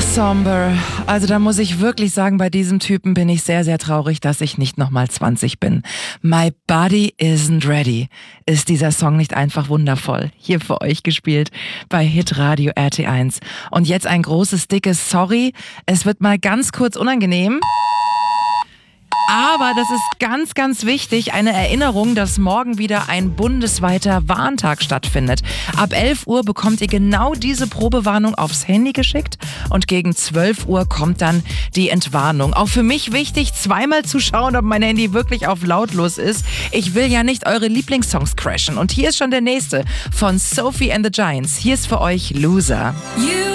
Somber. Also da muss ich wirklich sagen, bei diesem Typen bin ich sehr, sehr traurig, dass ich nicht nochmal 20 bin. My Body Isn't Ready. Ist dieser Song nicht einfach wundervoll? Hier für euch gespielt bei Hitradio RT1. Und jetzt ein großes, dickes Sorry. Es wird mal ganz kurz unangenehm. Aber das ist ganz, ganz wichtig, eine Erinnerung, dass morgen wieder ein bundesweiter Warntag stattfindet. Ab 11 Uhr bekommt ihr genau diese Probewarnung aufs Handy geschickt und gegen 12 Uhr kommt dann die Entwarnung. Auch für mich wichtig, zweimal zu schauen, ob mein Handy wirklich auf lautlos ist. Ich will ja nicht eure Lieblingssongs crashen. Und hier ist schon der nächste von Sophie and the Giants. Hier ist für euch Loser. You